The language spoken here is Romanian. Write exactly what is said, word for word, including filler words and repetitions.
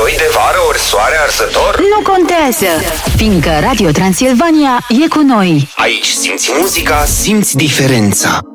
Soi de vară ori soare arzător? Nu contează, fiindcă Radio Transilvania e cu noi. Aici simți muzica, simți diferența.